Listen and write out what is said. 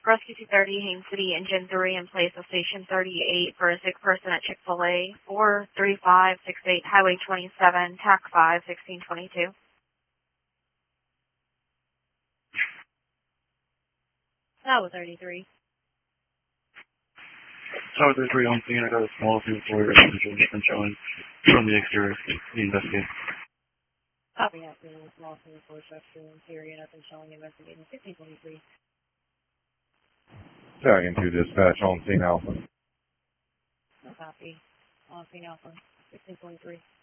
Rescue 230, Haines City, Engine 3 in place of Station 38 for a sick person at Chick-fil-A, 43568 Highway 27, TAC 5, 1622. Tower 33. Tower 33 on scene. I got a small team for residential been showing from the exterior. The investigate. Copy that, small team for structure interior, nothing showing, investigating 1623. Battalion 2 dispatch on scene Alpha. No copy. On scene Alpha, 1623.